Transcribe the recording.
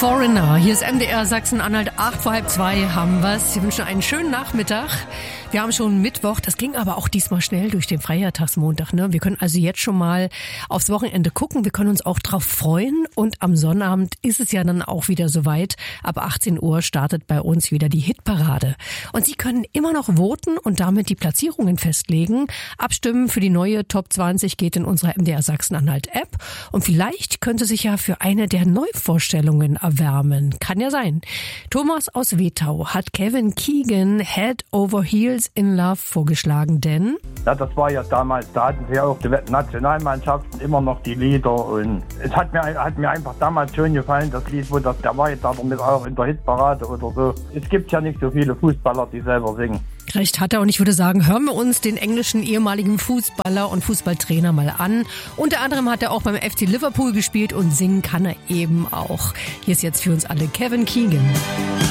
Foreigner. Hier ist MDR Sachsen-Anhalt, 1:08 haben wir's. Wir wünschen einen schönen Nachmittag. Wir haben schon Mittwoch, das ging aber auch diesmal schnell durch den Feiertagsmontag, ne? Wir können also jetzt schon mal aufs Wochenende gucken. Wir können uns auch drauf freuen. Und am Sonnabend ist es ja dann auch wieder soweit. Ab 18 Uhr startet bei uns wieder die Hitparade. Und Sie können immer noch voten und damit die Platzierungen festlegen. Abstimmen für die neue Top 20 geht in unserer MDR Sachsen-Anhalt-App. Und vielleicht könnte sich ja für eine der Neuvorstellungen erwärmen. Kann ja sein. Thomas aus Wetau hat Kevin Keegan Head Over Heels in Love vorgeschlagen, denn... Ja, das war ja damals, da hatten sie ja auch die Nationalmannschaften immer noch die Lieder und es hat mir einfach damals schon gefallen, das Lied, wo der war jetzt aber mit auch in der Hitparade oder so. Es gibt ja nicht so viele Fußballer, die selber singen. Recht hat er und ich würde sagen, hören wir uns den englischen ehemaligen Fußballer und Fußballtrainer mal an. Unter anderem hat er auch beim FC Liverpool gespielt und singen kann er eben auch. Hier ist jetzt für uns alle Kevin Keegan.